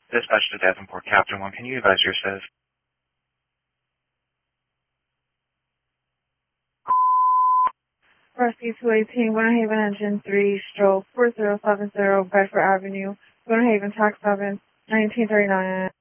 Dispatch to Davenport, Captain 1. Can you advise your status? Rescue 218, Winter Haven Engine 3, stroke 4070, Bedford Avenue, Winter Haven, Tax 7, 1939.